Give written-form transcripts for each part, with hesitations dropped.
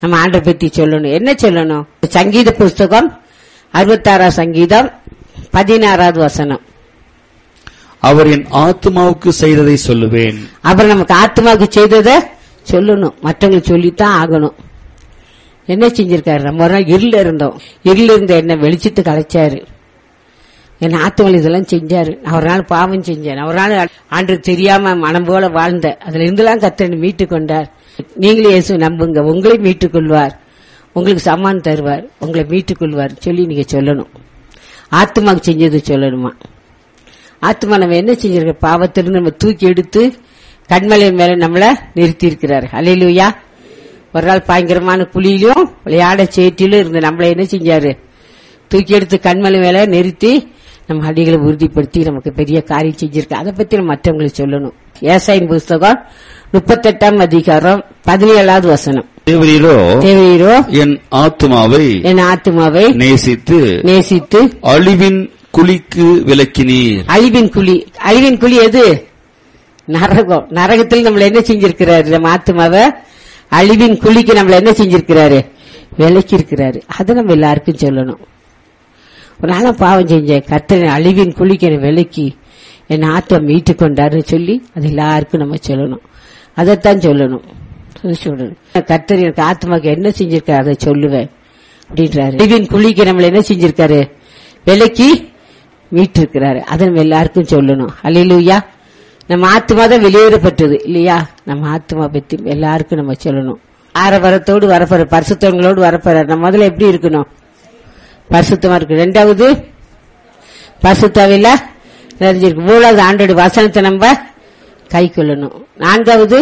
நம்ம ஆண்டை பத்தி சொல்லணும். என்ன சொல்லணும்? சங்கீத புஸ்தகம் 66 சங்கீதம் 16வது வசனம். அவர் என் ஆத்மாவுக்கு செய்ததை சொல்லுவேன். அவர் நமக்கு ஆத்மாவுக்கு செய்ததை சொல்லணும். மற்றவங்களுக்கு சொல்லித்தான் ஆகணும். என்ன செஞ்சிருக்காரு? நம்ம ஒரு நாள் இருள இருந்த என்ன வெளிச்சத்துக்கு அழைச்சாரு. என் ஆத்மாவில் இதெல்லாம் செஞ்சாரு. ஒரு நாள் பாவம் செஞ்சேன், ஒரு நாள் ஆண்டு தெரியாம மனம் போல வாழ்ந்த, அதுல இருந்தெல்லாம் கர்த்தர் மீட்டுக் கொண்டார். நீங்களே இயேசு நம்புங்க, உங்களை மீட்டுக் கொள்வார், உங்களுக்கு சம்மான் தருவார், உங்களை மீட்டுக் கொள்வார் சொல்லி நீங்க சொல்லணும். ஆத்மாவுக்கு செஞ்சது சொல்லணுமா? ஆத்மா நம்ம என்ன செஞ்சிருக்க? பாவத்திலிருந்து நம்ம தூக்கி எடுத்து கண்மலை மேல நம்மள நிறுத்தி இருக்கிறார். அல்லேலூயா. ஒரு நாள் பயங்கரமான குழியிலும் விளையாட சேற்றிலும் இருந்து நம்மள என்ன செஞ்சாரு? தூக்கி எடுத்து கண்மலை மேல நிறுத்தி நம்ம அடிகளை உறுதிப்படுத்தி நமக்கு பெரிய காரியம் செஞ்சிருக்கு. அதை பத்தி நம்ம மற்றவங்களுக்கு சொல்லணும். ஏசாயின் புஸ்தகம் 38ஆம் அதிகாரம் 17வது வசனம். தேவரீரோ என் ஆத்துமாவை நேசித்து அழிவின் குழிக்கு விலக்கினீர். அழிவின் குழி எது? நரகம். நரகத்தில் நம்மள என்ன செஞ்சிருக்கிறாரு? நம்ம ஆத்மாவை அழிவின் குழிக்கு நம்மள என்ன செஞ்சிருக்கிறாரு? விலக்கி இருக்கிறாரு. அதை நம்ம எல்லாருக்கும் சொல்லணும். ஒரு நாளும் பாவம் செஞ்சேன், கர்த்தர் அழிவின் குழிக்கு என்னை விலக்கி என் ஆத்மா மீட்டு கொண்டாருன்னு சொல்லி அது எல்லாருக்கும் நம்ம சொல்லணும். அதைத்தான் சொல்லணும். கர்த்தர் எனக்கு ஆத்மாக்கு என்ன செஞ்சிருக்காரு அதை சொல்லுவேன் அப்படின்றாரு. அழிவின் குழிக்கு நம்மள என்ன செஞ்சிருக்காரு? விலக்கி மீட்டு இருக்கிறாரு. அதை நம்ம எல்லாருக்கும் சொல்லணும். அல்லேலூயா. நம்ம ஆத்மா தான் வெளியேறப்பட்டது இல்லையா? நம்ம ஆத்மா பத்தி எல்லாருக்கும் நம்ம சொல்லணும். ஆரவரத்தோடு வரப்போற, பரிசுத்தவங்களோடு வரப்போற. நம்ம முதல்ல எப்படி இருக்கணும்? பரிசுத்தமா இருக்கு. ரெண்டாவது பரிசுத்தாவில நிறைஞ்சிருக்கு. மூணாவது ஆண்டோட வசனத்தை நம்ம கை கொள்ளணும். நான்காவது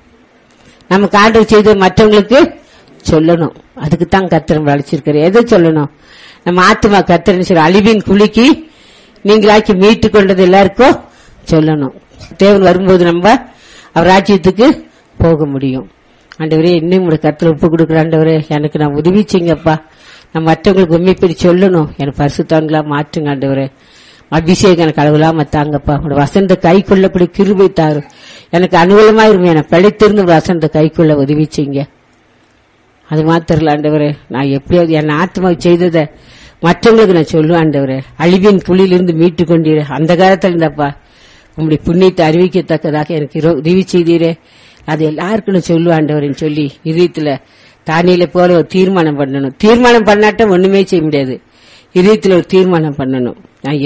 நமக்கு ஆண்டு செய்து மற்றவங்களுக்கு சொல்லணும். அதுக்குத்தான் கர்த்தர் நம்ம அழைச்சிருக்காரு. எதை சொல்லணும்? நம்ம ஆத்மா கர்த்தர் அழிவின் குழிக்கு நீங்களாக்கி மீட்டு கொண்டது எல்லாருக்கும் சொல்லணும். தேவன் வரும்போது நம்ம அவர் ராஜ்யத்துக்கு போக முடியும். ஆண்டவரே, இன்னும் உங்க கர்த்தர் ஒப்பு கொடுக்குற ஆண்டவரே, எனக்கு நான் உதவி செய்யுங்கப்பா. நான் மற்றவங்களுக்கு உண்மைப்படி சொல்லணும். எனக்கு பரிசுத்தவான்களா மாற்றுங்க ஆண்டவரே. அபிஷேகம் எனக்கு அளவுலாம தாங்கப்பா. உங்களோட வசந்த கை கொள்ளப்படி கிருபை தாரு. எனக்கு அனுகூலமா இருமே. எனக்கு பிழைத்திருந்து வசந்த கை கொள்ள உதவி செய்யுங்க. அது மாத்திரல ஆண்டவரே, நான் எப்படியாவது என் ஆத்மாவுக்கு செய்ததை மற்றவங்களுக்கு நான் சொல்லுவேன் ஆண்டவரே. அழிவின் குழியிலிருந்து மீட்டு கொண்டீரே. அந்த காலத்துல இருந்தப்பா உங்களுடைய புண்ணியத்தை அறிவிக்கத்தக்கதாக எனக்கு உதவி செய்தீரே. அது எல்லாருக்கும் நான் சொல்லுவேன் ஆண்டவரேன்னு சொல்லி இதயத்துல தானியேலை போல ஒரு தீர்மானம் பண்ணணும். தீர்மானம் பண்ணாட்ட ஒண்ணுமே செய்ய முடியாது. இதயத்துல ஒரு தீர்மானம் பண்ணணும். நான்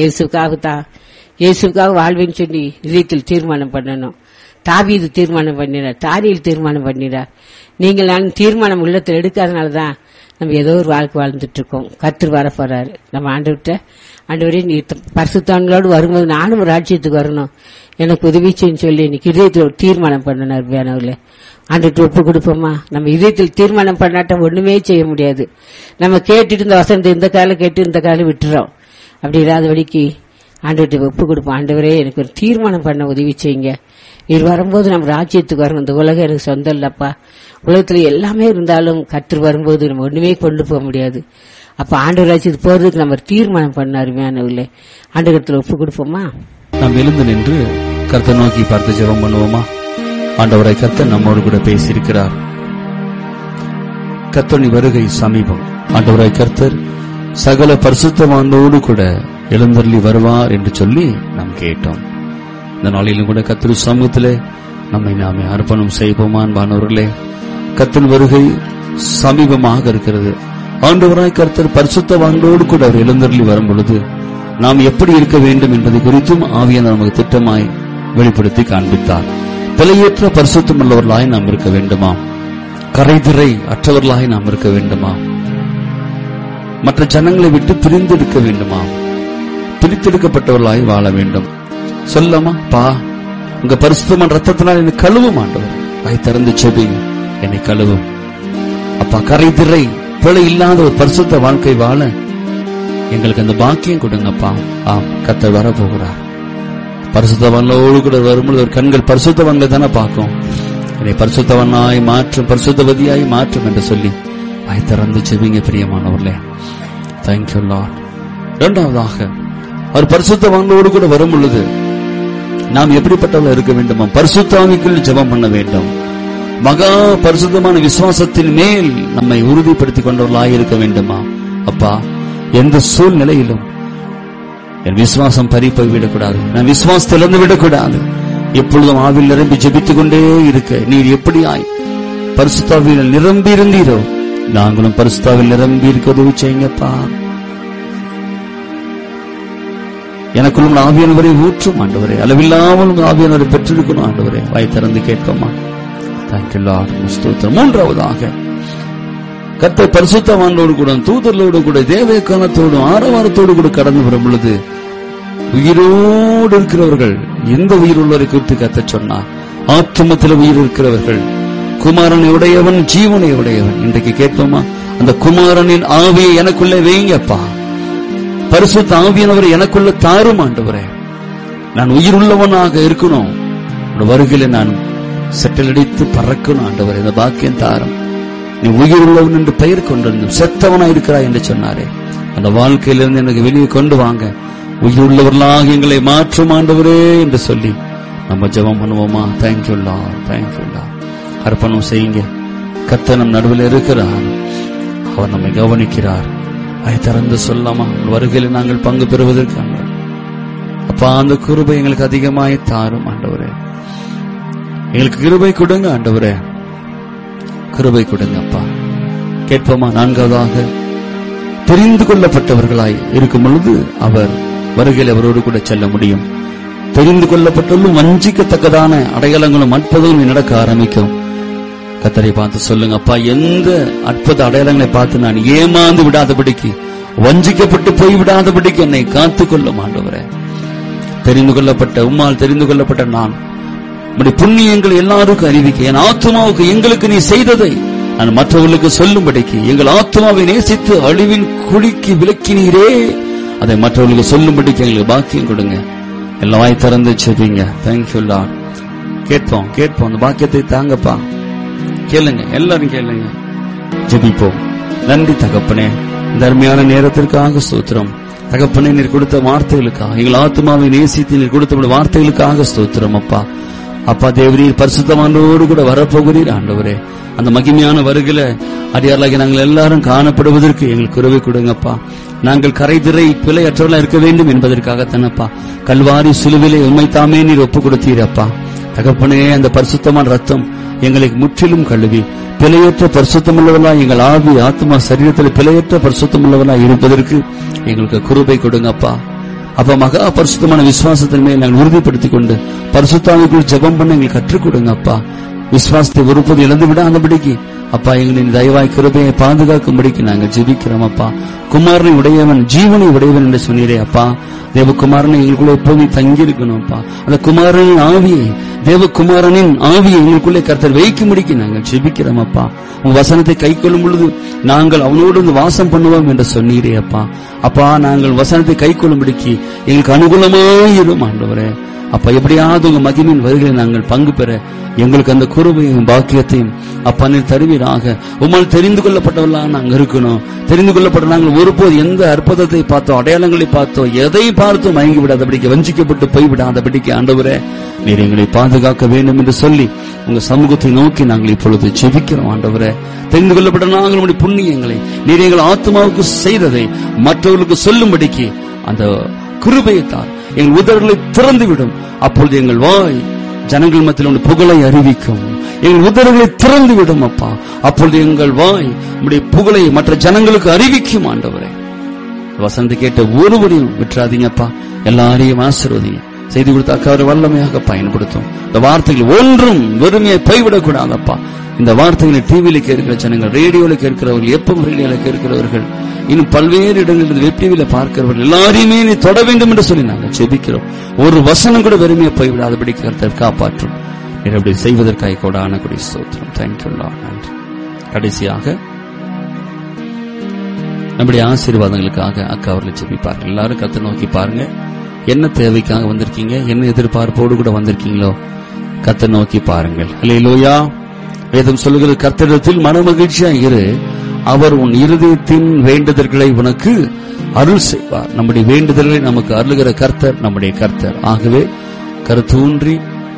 இயேசுக்காக வாழ்வேன்னு சொல்லி இதயத்தில் தீர்மானம் பண்ணணும். தாவீது தீர்மானம் பண்ணினார், தானியேல் தீர்மானம் பண்ணினார். நீங்கள் நான் தீர்மானம் உள்ளத்தில் எடுக்காதனாலதான் நம்ம ஏதோ ஒரு வாழ்க்கை வாழ்ந்துட்டு இருக்கோம். கர்த்தர் வர போறாரு. நம்ம ஆண்டவரே நீ பரிசுத்தவான்களோடு வரும்போது நானும் ஒரு ராஜ்யத்துக்கு வரணும், எனக்கு உதவி செய்யன்னு சொல்லி இன்னைக்கு இதயத்தில் ஒரு தீர்மானம் பண்ணணும். வேணவர்களே, ஆண்டவர்கிட்ட ஒப்பு கொடுப்போமா? நம்ம இதயத்தில் தீர்மானம் பண்ணாட்ட ஒண்ணுமே செய்ய முடியாது. நம்ம கேட்டுட்டு இந்த வசனத்தை இந்த காலம் கேட்டு இந்த காலம் விட்டுறோம். அப்படி இல்லாத வழிக்கு ஆண்டவர்கிட்ட ஒப்பு கொடுப்போம். ஆண்டவரே, எனக்கு ஒரு தீர்மானம் பண்ண உதவி செய்யுங்க. இது வரும்போது நம்ம ராஜ்யத்துக்கு வரணும். இந்த உலகம் எனக்கு சொந்தம் இல்லப்பா. உலகத்துல எல்லாமே இருந்தாலும் கர்த்தர் வரும்போது நம்ம ஒண்ணுமே கொண்டு போக முடியாது. அப்ப ஆண்டவர் ராஜ்யத்துக்கு போறதுக்கு நம்ம தீர்மானம் பண்ண அருமையானவர்களே. ஆண்டவரத்துல ஒப்பு கொடுப்போமா? நாம் எழுந்து நின்று கர்த்தர் நோக்கி பார்த்து ஜெபம் பண்ணுவோமா? ஆண்டவரை, கர்த்தர் நம்மோடு கூட பேசியிருக்கிறார். கர்த்தரின் வருகை சமீபம். ஆண்டவரை, கர்த்தர் சகல பரிசுத்தவானோடு கூட எழுந்தருளி வருவார் என்று சொல்லி நாம் கேட்டோம். இந்த நாளிலும் கூட கர்த்தர் சமூகத்திலே நாமே அர்ப்பணம் செய்வோமா? அன்பானவர்களே, கர்த்தர் வருகை சமீபமாக இருக்கிறது. ஆண்டவராய் கர்த்தர் பரிசுத்தவானோடு கூட அவர் எழுந்தருளி வரும் பொழுது நாம் எப்படி இருக்க வேண்டும் என்பதை குறித்தும் ஆவியானவர் நமக்கு திட்டமாய் வெளிப்படுத்தி காண்பித்தார். பிழையற்ற பரிசுத்தம் உள்ளவர்களாய் நாம் இருக்க வேண்டுமா? கரைதிரை அற்றவர்களாய் நாம் இருக்க வேண்டுமா? மற்ற ஜனங்களை விட்டு பிரிந்து இருக்க வேண்டுமா? பிரித்தெடுக்கப்பட்டவர்களாய் வாழ வேண்டும். சொல்லாமா? பா, உங்க பரிசுத்தமான ரத்தத்தினால் என்னை கழுவும் ஆண்டவர். வாய் திறந்து செபிங்க, என்னை கழுவும் அப்பா. கரைதிரை பிழை இல்லாத ஒரு பரிசுத்த வாழ்க்கை வாழ எங்களுக்கு அந்த பாக்கியம் கொடுங்கப்பா. ஆம், கர்த்தர் வர போகிறார். பரிசுத்தவானோடு கூட வரும்போது ஒரு கண்கள் பரிசுத்தவான்களை தானே பார்க்கும். என்னை பரிசுத்தவனாய் மாற்றும், பரிசுத்தவதியாய் மாற்றும் என்று சொல்லி வாய் திறந்து செபிங்க பிரியமானவர்களே. Thank you Lord. இரண்டாவதாக, அவர் பரிசுத்தவானோடு கூட வரும் பொழுது நாம் எப்படிப்பட்டவர்கள் இருக்க வேண்டுமா? பரிசுத்த ஆவிக்குள் ஜெபம் பண்ண வேண்டும். மகா பரிசுத்தமான விசுவாசத்தின் மேல் நம்மை உறுதிப்படுத்திக் கொண்டவர்களாக இருக்க வேண்டுமா? அப்பா, எந்த சூழ்நிலையிலும் என் விசுவாசம் பறிப்பை விடக்கூடாது, நான் விசுவாசத்திலிருந்து விடக்கூடாது. எப்பொழுதும் ஆவில் நிரம்பி ஜெபித்துக் கொண்டே இருக்க நீர் எப்படியாய் பரிசுத்தாவில் நிரம்பி இருந்தீரோ, நாங்களும் பரிசுத்தாவில் நிரம்பி இருக்க உதவி செய்யுங்கப்பா. எனக்குள்ள ஆவியானவரை ஊற்றும் ஆண்டவரே, அளவில்லாமல் ஆவியானவரை பெற்றிருக்கணும் ஆண்டவரே. வாய் திறந்து கேட்போமா? Thank you Lord. ஸ்தோத்திரம். மூன்றாவதாக, கர்த்தர் பரிசுத்தவான்களோடு கூட, தூதர்களோடு கூட, தேவகானத்தோடு, ஆரவாரத்தோடு கூட கடந்து வரும் பொழுது உயிரோடு இருக்கிறவர்கள், எந்த உயிர் உள்ளவரை குறித்து கர்த்தர் சொன்னார்? ஆத்துமத்தில் உயிர் இருக்கிறவர்கள், குமாரனை உடையவன், ஜீவனை உடையவன். இன்றைக்கு கேட்போமா? அந்த குமாரனின் ஆவியை எனக்குள்ளே வைங்கப்பா. பரிசுத்த ஆவியானவரை எனக்குள்ள தாரும் ஆண்டவரே. நான் உயிர் உள்ளவனாக இருக்கணும், வருகையில நான் செட்டலடித்து பறக்கணும் ஆண்டவரே. இந்த பாக்கியம் தாரும். நீ உயிர் உள்ளவன் என்று பெயர் கொண்டிருந்தும் செத்தவனா இருக்கிறாய் என்று சொன்னாரே, அந்த வாழ்க்கையிலிருந்து எனக்கு வெளியே கொண்டு வாங்க, உயிர் உள்ளவர்களாக எங்களை மாற்றும் ஆண்டவரே என்று சொல்லி நம்ம ஜெபம் பண்ணுவோமா? Thank you Lord, thank you Lord. அர்ப்பணம் செய்யுங்க. கர்த்தர் நம் நடுவில் இருக்கிறார், அவர் நம்மை கவனிக்கிறார். அதை திறந்து சொல்லாமா? வருகையில் நாங்கள் பங்கு பெறுவதற்காக அப்பா, அந்த கிருபை எங்களுக்கு அதிகமாய் தாரும் ஆண்டவரே. எங்களுக்கு கிருபை கொடுங்க ஆண்டவரே, கிருபை கொடுங்க அப்பா. கேட்போமா? நான்காவதாக, தெரிந்து கொள்ளப்பட்டவர்களாய் இருக்கும் பொழுது அவர் வருகையில் அவரோடு கூட செல்ல முடியும். தெரிந்து கொள்ளப்பட்டாலும் வஞ்சிக்கத்தக்கதான அடையாளங்களும் அற்புதங்களும் நடக்க ஆரம்பிக்கும். கர்த்தரை பார்த்து சொல்லுங்க, அப்பா, எந்த அற்புத அடையாளங்களை பார்த்து நான் ஏமாந்து விடாதபடிக்கு, வஞ்சிக்கப்பட்டு போய் விடாதபடிக்கு என்னை காத்துக்கொள்ளும் ஆண்டவரே. தெரிந்து கொள்ளப்பட்ட உம்மால் தெரிந்து கொள்ளப்பட்ட நான் உம்முடைய புண்ணியங்களை எல்லாருக்கும் அறிவிக்க, என் ஆத்துமாவுக்கு எங்களுக்கு நீ செய்ததை நான் மற்றவர்களுக்கு சொல்லும்படிக்கு, எங்கள் ஆத்துமாவை நேசித்து அழிவின் குழிக்கு விலக்கினீரே, அதை மற்றவர்களுக்கு சொல்லும்படிக்கு எங்களுக்கு பாக்கியம் கொடுங்க. எல்லாரும் திறந்து செபிங்க. Thank you Lord. கேட்போம், கேட்போம். அந்த பாக்கியத்தை தாங்கப்பா. கேளுங்க, எல்லாரும் கேளுங்க. ஜெபிப்போம். நன்றி தகப்பனே, இந்த அருமையான நேரத்திற்காக ஸ்தோத்திரம். தகப்பனே, நீர் கொடுத்த வார்த்தைகளுக்காக, எங்கள் ஆத்மாவை நேசித்து நீர் கொடுத்த வார்த்தைகளுக்காக ஸ்தோத்திரம். அப்பா, அப்பா தேவரீர் பரிசுத்தவானோடு கூட வரப்போகிறீர் ஆண்டவரே. அந்த மகிமையான வருகையில அடியார்களாகி நாங்கள் எல்லாரும் காணப்படுவதற்கு எங்களுக்கு உறவை கொடுங்கப்பா. நாங்கள் கரைதிரை பிழையற்றவர்களா இருக்க வேண்டும் என்பதற்காகத்தானப்பா கல்வாரி சிலுவிலே உம்மை தாமே நீர் ஒப்புக் கொடுத்தீரப்பா. தகப்பனே, அந்த பரிசுத்தமான ரத்தம் எங்களை முற்றிலும் கழுவி பிழையற்ற பரிசுத்தமுள்ளவர்களா, எங்கள் ஆவி ஆத்மா சரீரத்தில் பிழையற்ற பரிசுத்தமுள்ளவர்களா இருப்பதற்கு எங்களுக்கு கிருபை கொடுங்கப்பா. அப்ப மகா பரிசுத்தமான விசுவாசத்தின் மேல் நாங்கள் உறுதிப்படுத்திக் கொண்டு பரிசுத்தாவிக்குள் ஜெபம் பண்ண எங்களுக்கு கற்றுக் கொடுங்க அப்பா. விசுவாசத்தை ஒருபோது இழந்து விடாதபடிக்கு அப்பா எங்களின் தயவாய் கிருபையை பாதுகாக்கும்படிக்கு நாங்கள் ஜெபிக்கிறோம் அப்பா. குமாரனை உடையவன், ஜீவனை உடையவன் என்று சொன்னீரே அப்பா. தேவகுமாரனை எங்களுக்குள்ள எப்போதும் தங்கி இருக்கணும் அப்பா. அந்த குமாரனின் ஆவியை, தேவகுமாரனின் ஆவியை எங்களுக்குள்ளே கர்த்தர் வைக்கும்படிக்கு நாங்கள் ஜெபிக்கிறோம் அப்பா. உன் வசனத்தை கை கொள்ளும் பொழுது நாங்கள் அவனோடு வாசம் பண்ணுவோம் என்று சொன்னீரே அப்பா. அப்பா, நாங்கள் வசனத்தை கை கொள்ளும்படிக்கு எங்களுக்கு அனுகூலமாயிரும் ஆண்டவரே. அப்ப எப்படியாவது உங்க மகிமையின் வருகையை நாங்கள் பங்கு பெற எங்களுக்கு அந்த கிருபையும் பாக்கியத்தையும் அப்பா நீர் தருவீராக. உம்மால் தெரிந்து கொள்ளப்பட்டவர்களாக நாங்கள் இருக்கணும். தெரிந்து கொள்ளப்பட்ட நாங்கள் ஒருபோது எந்த அற்புதத்தை பார்த்தோம், அடையாளங்களை பார்த்தோம், எதை பார்த்தோம் மயங்கி விடாதபடிக்கு, வஞ்சிக்கப்பட்டு போய்விடாதபடிக்கு ஆண்டவரே நீர் எங்களை பாதுகாக்க வேண்டும் என்று சொல்லி உங்க சமூகத்தை நோக்கி நாங்கள் இப்பொழுது ஜெபிக்கிறோம் ஆண்டவரே. தெரிந்து கொள்ளப்பட்ட நாங்கள் உங்களுடைய புண்ணியங்களை நீர் எங்கள் ஆத்மாவுக்கு செய்ததை மற்றவர்களுக்கு சொல்லும்படிக்கு அந்த கிருபையைத்தான் எங்கள் உதடுகளை திறந்துவிடும். அப்பொழுது எங்கள் வாய் ஜனங்கள் மத்தியில் புகழை அறிவிக்கும். எங்கள் உதடுகளை திறந்துவிடும் அப்பா. அப்பொழுது எங்கள் வாய் உம்முடைய புகழை மற்ற ஜனங்களுக்கு அறிவிக்கும் ஆண்டவரே. வசந்தி கேட்ட ஒருவரையும் விட்டுறாதீங்கப்பா. எல்லாரையும் ஆசீர்வதிங்க. செய்து கொடுத்த அக்காவை வல்லமையாக பயன்படுத்தும். இந்த வார்த்தைகள் ஒன்றும் வெறுமையை போய்விடக்கூடாதப்பா. இந்த வார்த்தைகளை டிவியில கேட்கிற ஜனங்கள், ரேடியோல கேட்கிறவர்கள், எப்பவும் ரேடியோல கேட்கிறவர்கள், இன்னும் பல்வேறு இடங்களில் வெப் டிவியில பார்க்கிறவர்கள் எல்லாரையுமே நீ தொட வேண்டும் என்று சொல்லி நாங்கள் ஜெபிக்கிறோம். ஒரு வசனம் கூட வெறுமையை போய்விடாதபடி கர்த்தர் காப்பாற்றும். அப்படி செய்வதற்காக கூட ஆனக்கூடிய ஸ்தோத்திரம். Thank you Lord. நன்றி. கடைசியாக நம்முடைய ஆசீர்வாதங்களுக்காக அக்கா அவர்களை ஜெபிப்பார்கள். எல்லாரும் கர்த்தரை நோக்கி பாருங்க. என்ன தேவைக்காக வந்திருக்கீங்க, என்ன எதிர்பார்ப்போடு கூட வந்திருக்கீங்களோ கர்த்தரை நோக்கி பாருங்கள். அல்லேலூயா. வேதம் சொல்லுகிறது, கர்த்தரிடத்தில் மனமகிழ்ச்சியா இரு, அவர் உன் இருதயத்தின் வேண்டுதல்களை உனக்கு அருள் செய்வார். நம்முடைய வேண்டுதல்களை நமக்கு அருளுகிற கர்த்தர் நம்முடைய கர்த்தர். ஆகவே கருத்தூன்றி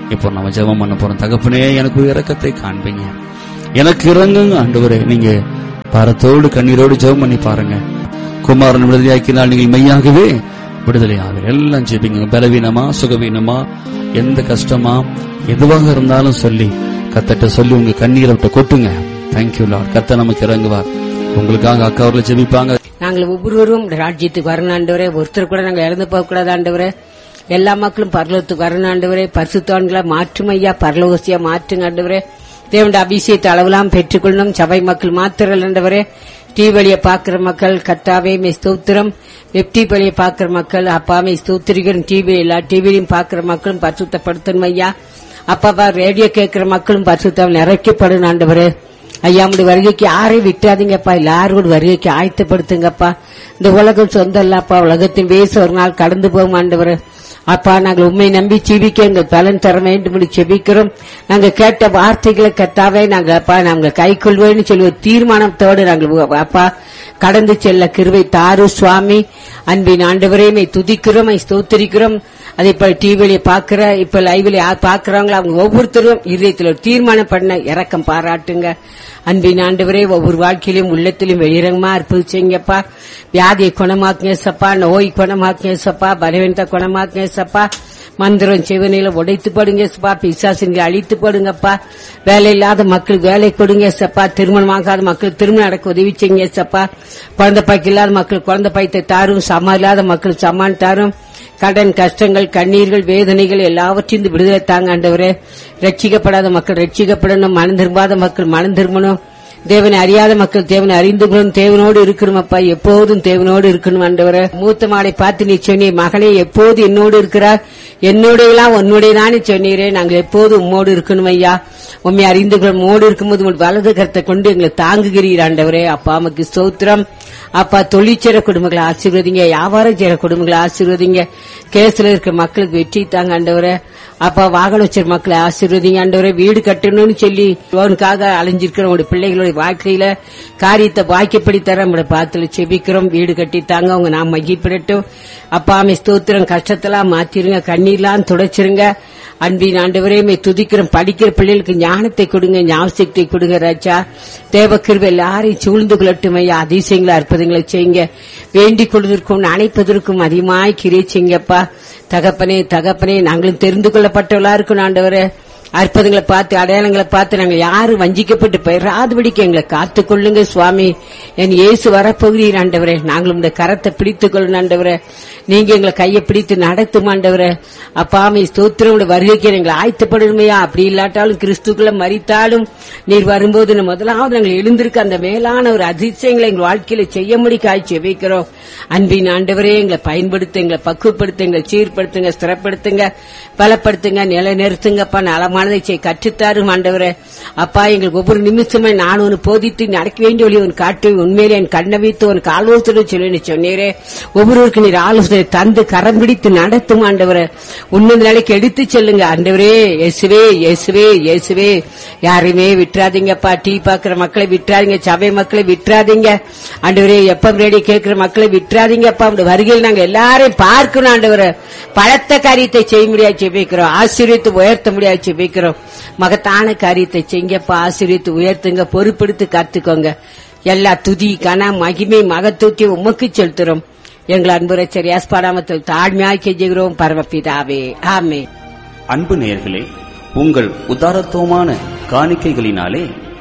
இப்போ நம்ம ஜெபம் பண்ண போறோம். தகப்பனே, எனக்கு இரக்கத்தை காண்பீங்க, எனக்கு இறங்குங்க ஆண்டவரே. நீங்க பாரத்தோடு கண்ணீரோடு ஜெபம் பண்ணி பாருங்க. குமாரன் விடுதலையாக்கினால் நீங்கள் மெய்யாகவே விடுதலையாக. எல்லாம் ஜெபிங்க. பலவீனமா, சுகவீனமா, எந்த கஷ்டமா, எதுவாக இருந்தாலும் சொல்லி கர்த்தர்ட்ட சொல்லி உங்க கண்ணீரை விட்டு கொட்டுங்க. Thank you Lord. கர்த்தர் நமக்கு இறங்குவார். உங்களுக்காக அக்கா அவர்களை ஜெபிப்பாங்க. நாங்கள் ஒவ்வொருவரும் ராஜ்யத்துக்கு வரணும் ஆண்டவரே. ஒருத்தர் கூட நாங்கள் இழந்து போக கூடாது ஆண்டவரே. எல்லா மக்களும் பரலோகத்துக்கு வரணும் ஆண்டவரே. பரிசுத்தவான்களா மாற்றும் ஐயா, பரலோகசியா மாற்றுங்க ஆண்டவரே. தேவனுடைய அபிஷேகத்தை அளவெல்லாம் பெற்றுக்கொள்ளணும். சபை மக்கள் மாத்திரல் ஆண்டவரே. டிவி வழியை பாக்குற மக்கள் கர்த்தாவே மே ஸ்தோத்திரம். வெப்டி வழியை பாக்குற மக்கள் அப்பாமே ஸ்தோத்திரிக்கிறோம். டிவி எல்லா டிவிலையும் பாக்குற மக்களும் பரிசுத்தப்படுத்தணும் ஐயா. அப்பா ரேடியோ கேட்கிற மக்களும் பரிசுத்தம் நிறைக்கப்படும் ஆண்டவரே. ஐயா, உடைய வருகைக்கு யாரையும் விட்டாதீங்கப்பா. எல்லாரோட வருகைக்கு ஆயத்தப்படுத்துங்கப்பா. இந்த உலகம் சொந்தம் இல்லப்பா. உலகத்தின் வேச ஒரு நாள் கடந்து போகும் ஆண்டவரே. அப்பா, நாங்கள் உண்மை நம்பி ஜீவிக்க எங்கள் பலன் தர வேண்டும் செபிக்கிறோம். நாங்க கேட்ட வார்த்தைகளை கர்த்தாவே நாங்க கை கொள்வோம்னு சொல்லி ஒரு தீர்மானத்தோடு நாங்கள் அப்பா கடந்து செல்ல கிருபை தாரு சுவாமி. அன்பின் ஆண்டவரே, துதிக்கிறோம், ஸ்தோத்திரிக்கிறோம். அதே போல டிவியில பாக்குற இப்ப லைவ்ல யார் பாக்குறாங்களோ அவங்க ஒவ்வொருத்தரும் இதயத்தில் ஒரு தீர்மானம் பண்ண இரக்கம் பாராட்டுங்க. அன்பின் ஆண்டவரே, ஒவ்வொரு வாழ்க்கையிலும் உள்ளத்திலும் வெளியிறங்கமா அற்புதிச்சீங்கப்பா. வியாதியை குணமாக்குங்க சப்பா, நோய் குணமாக்குங்க சப்பா, பலவீனத்தை குணமாக்குங்க சப்பா. மந்திரம் செவனையில உடைத்து போடுங்க சப்பா, பிசாசுங்களை அழித்து போடுங்கப்பா. வேலை இல்லாத மக்களுக்கு வேலை கொடுங்க சப்பா, திருமணமாகாத மக்களுக்கு திருமணம் நடக்க உதவி செய்யுங்க சப்பா. குழந்தை பாய்க்கு இல்லாத மக்கள் குழந்தை பாய்த்தை தாரும், சமா இல்லாத மக்கள் சமான் தாரும். கடன் கஷ்டங்கள் கண்ணீர்கள் வேதனைகள் எல்லாவற்றையும் விடுதலை தாங்க ஆண்டவரே. ரட்சிக்கப்படாத மக்கள் ரட்சிக்கப்படணும், மனம் திரும்பாத மக்கள் மனம் திரும்பணும். தேவனை அறியாத மக்கள் தேவனை அறிந்து கொள்ளும், தேவனோடு இருக்கணும் அப்பா. எப்போதும் தேவனோடு இருக்கணும் ஆண்டவரே. மூத்த மாலை பார்த்து நீ சொன்னீ, மகளே எப்போது என்னோடு இருக்கிறார், என்னோடையெல்லாம் உன்னுடையதானே சொன்னீரே. நாங்கள் எப்போதும் உம்மோடு இருக்கணும் ஐயா. உண்மை அறிந்து கொள்ளும், மோடு இருக்கும்போது உங்கள் வலது கரத்தை கொண்டு எங்களை தாங்குகிறீர் ஆண்டவரே. அப்பா நமக்கு ஸ்தோத்திரம். அப்பா, தொழிற்சேர குடும்பங்களை ஆசீர்வதிங்க, வியாபாரம் செய்யற குடும்பங்களை ஆசீர்வதிங்க. கேஸ்ல இருக்கிற மக்களுக்கு வெற்றி தாங்க ஆண்டவரே. அப்பா, வாகன வச்சிருக்க மக்களை ஆசீர்வதிங்க ஆண்டவரே. வீடு கட்டணும்னு சொல்லி லோனுக்காக அலைஞ்சிருக்கிற உங்களுடைய பிள்ளைகளுடைய வாழ்க்கையில காரியத்தை வாய்க்கப்படி தர நம்மளை பார்த்துல செபிக்கிறோம். வீடு கட்டித்தாங்க, அவங்க நாம் மகிழ்ப்படட்டும். அப்பா ஸ்தோத்திரம். கஷ்டத்தெல்லாம் மாத்திருங்க, கண்ணீர்லாம் துடைச்சிருங்க. அன்பின் ஆண்டவரே, துதிக்கிறோம். படிக்கிற பிள்ளைகளுக்கு ஞானத்தை கொடுங்க, ஞாபகத்தை கொடுங்க ராஜா. தேவக்கிருபை எல்லாரையும் சூழ்ந்து கொள்ளட்டும் ஐயா. அதிசயங்களை அற்புதங்களை செய்யுங்க. வேண்டிக் கொள்வதற்கும் அணைப்பதற்கும் அதிகமாய் கிரியை செய்யுங்கப்பா. தகப்பனே தகப்பனே, நாங்களும் தெரிந்து கொள்ளப்பட்டவளா இருக்கணும் ஆண்டவரே. அற்புதங்களை பார்த்து அடையாளங்களை பார்த்து நாங்கள் யாரும் வஞ்சிக்கப்பட்டு பெயராதபடிக்கு எங்களை காத்துக்கொள்ளுங்க சுவாமி. என் இயேசு வரப்போகிறீர் ஆண்டவரே. நாங்களும் இந்த கரத்தை பிடித்துக் கொள்ளணும் ஆண்டவரே. நீங்க எங்களை கையை பிடித்து நடத்தும் ஆண்டவரே. அப்பாமை ஸ்தோத்திரம் வருகைக்கு எங்களை ஆயத்தப்படணுமையா. அப்படி இல்லாட்டாலும் கிறிஸ்துக்குள்ள மரித்தாலும் நீர் வரும்போது முதலாவது நாங்கள் எழுந்திருக்க அந்த மேலான ஒரு அதிசயங்களை எங்கள் வாழ்க்கையில செய்ய முடி காய்ச்சி வைக்கிறோம். அன்பின் ஆண்டவரே, எங்களை பயன்படுத்த, எங்களை பக்குவப்படுத்த, எங்களை சீர்படுத்துங்க, ஸ்திரப்படுத்துங்க, பலப்படுத்துங்க, நிலைநிறுத்துங்கப்பா. நலமானதை செய்ய கற்றுத்தாரும் ஆண்டவரே. அப்பா, எங்களுக்கு ஒவ்வொரு நிமிஷமே நான் ஒன்று போதித்து நடக்க வேண்டிய வழி உன் காட்டு, உண்மையிலே என் கண்ணை வைத்து உனக்கு ஆலோசனை சொல்லி சொன்னீரே. ஒவ்வொருவருக்கு நீர் ஆலோசனை தந்து கரம் பிடித்து நடத்தும் ஆண்டவரே. உன்னத நிலைக்கு எடுத்து செல்லுங்க ஆண்டவரே. இயேசுவே இயேசுவே இயேசுவே. யாரையுமே விட்டுறாதீங்கப்பா. டீ பாக்குற மக்களை விட்டுறாதீங்க, சபை மக்களை விட்டுறாதீங்க ஆண்டவரே. எப்ப ரேடியோ கேட்கிற மக்களை விட்டுறாதீங்கப்பா. உங்க வருகையில் நாங்க எல்லாரையும் பார்க்கணும் ஆண்டவரே. பலத்த காரியத்தை செய்ய முடியாது செபிக்கிறோம். ஆசீர்வித்து உயர்த்த முடியாது செபிக்கிறோம். மகத்தான காரியத்தை செய்யப்பா. ஆசீர்வித்து உயர்த்துங்க, பொறுப்பெடுத்து காத்துக்கோங்க. எல்லா துதி கன மகிமை மகத்துவத்தை உமக்கு செலுத்துறோம். எங்கள் அன்பு ரட்சகர் யாஸ்பாடாமத்தில் தாழ்மையாய் கெஞ்சுகிறோம் பரமபிதாவே, ஆமென். அன்பு நேயர்களே, உங்கள் உதாரத்துவமான காணிக்கைகளினாலே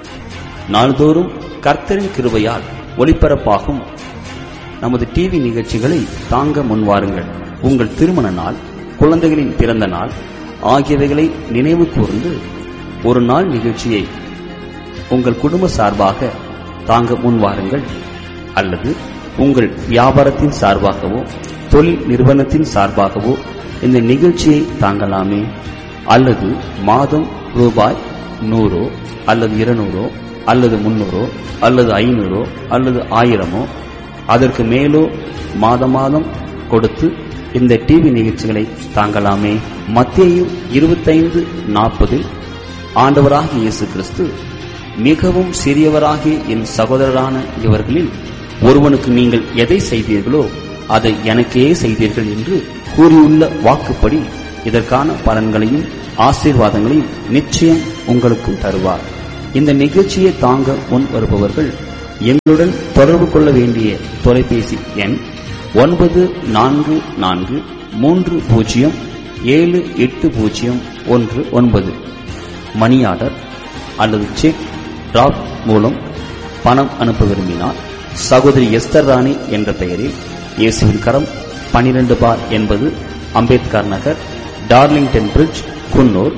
நாள்தோறும் கர்த்தரின் கிருபையால் ஒளிபரப்பாகும் நமது டிவி நிகழ்ச்சிகளை தாங்க முன்வாருங்கள். உங்கள் திருமண நாள், குழந்தைகளின் பிறந்த நாள் ஆகியவைகளை நினைவு கூர்ந்து ஒரு நாள் நிகழ்ச்சியை உங்கள் குடும்ப சார்பாக தாங்க முன்வாருங்கள். அல்லது உங்கள் வியாபாரத்தின் சார்பாகவோ தொழில் நிறுவனத்தின் சார்பாகவோ இந்த நிகழ்ச்சியை தாங்கலாமே. அல்லது மாதம் ரூபாய் 100 அல்லது 200 அல்லது 300 அல்லது 500 அல்லது 1000 அதற்கு மேலோ மாதம் மாதம் கொடுத்து இந்த டிவி நிகழ்ச்சிகளை தாங்கலாமே. மத்தேயு 25:40 ஆண்டவராகிய இயேசு கிறிஸ்து, மிகவும் சிறியவராகிய என் சகோதரரான இவர்களில் ஒருவனுக்கு நீங்கள் எதை செய்தீர்களோ அதை எனக்கே செய்தீர்கள் என்று கூறியுள்ள வாக்குப்படி இதற்கான பலன்களையும் ஆசீர்வாதங்களை நிச்சயம் உங்களுக்கும் தருவார். இந்த நிகழ்ச்சியை தாங்க முன் வருபவர்கள் எங்களுடன் தொடர்பு கொள்ள வேண்டிய தொலைபேசி எண் 9440780119. மணி ஆர்டர் அல்லது செக் டிராப் மூலம் பணம் அனுப்ப விரும்பினார் சகோதரி எஸ்தர் ராணி என்ற பெயரில் இயேசுவின் கரம் 12 அம்பேத்கர் நகர், டார்லிங்டன் பிரிட்ஜ், குன்னூர்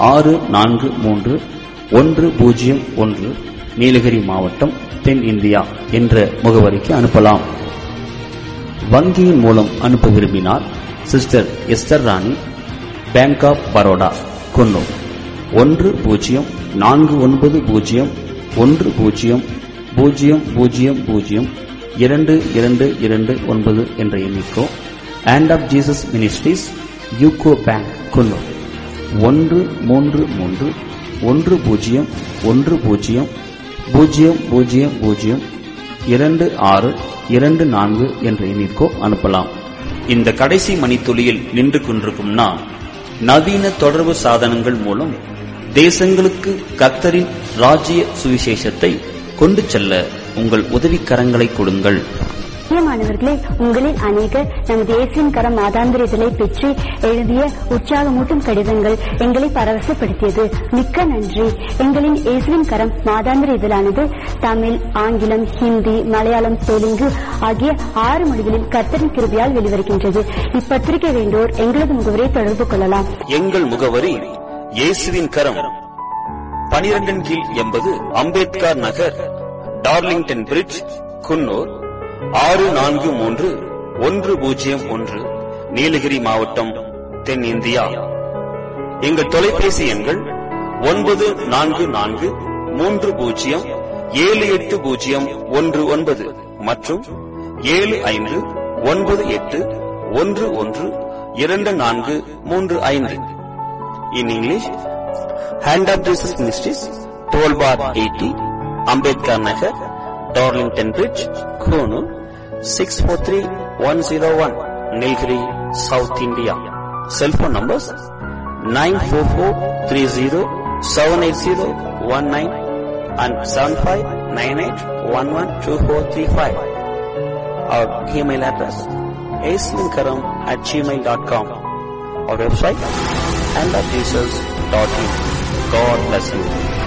643101, நீலகிரி மாவட்டம், தென் இந்தியா என்ற முகவரிக்கு அனுப்பலாம். வங்கியின் மூலம் அனுப்ப விரும்பினார் sister Esther Rani, bank of Baroda, Coonoor 100101000229 என்ற எண்ணிக்கோ and half Jesus ministries, UCO bank, Coonoor 13310002624 என்ற எண்ணிற்கோ அனுப்பலாம். இந்த கடைசி மணித்துளியில் நின்று கொண்டிருக்கும் நாம் நவீன தொடர்பு சாதனங்கள் மூலம் தேசங்களுக்கு கர்த்தரின் ராஜ்ய சுவிசேஷத்தை கொண்டு செல்ல உங்கள் உதவிக்கரங்களை கொடுங்கள். பிரியமானவர்களே, உங்களில் அநேகர் நமது இயேசுவின் கரம் மாதாந்திர இதழை பெற்று எழுதிய உற்சாகமூட்டும் கடிதங்கள் எங்களை பரவசப்படுத்தியது. மிக்க நன்றி. எங்களின் இயேசுவின் கரம் மாதாந்திர இதழானது தமிழ், ஆங்கிலம், ஹிந்தி, மலையாளம், தெலுங்கு ஆகிய 6 மொழிகளில் கர்த்தரின் கிருபையால் வெளிவருகின்றது. இப்பத்திரிகை வேண்டோர் எங்களது முகவரை தொடர்பு கொள்ளலாம். எங்கள் முகவரி இயேசுவின் கரம், 12 கீழ் 80 அம்பேத்கர் நகர், டார்லிங்டன் பிரிட்ஜ், குன்னூர் 643101, நீலகிரி மாவட்டம், தென் இந்தியா. எங்கள் தொலைபேசி எண்கள் 9443078019 மற்றும் 7598112435. In English, Hand of Jesus Ministries, 12/80, Ambedkar Nagar, Darlington Bridge, Konoor 643101, Nilgiri, South India. Cell phone numbers 944307801 and 7598112435. Our email address asminkaram@gmail.com. Our website handofjesus.in. God bless you.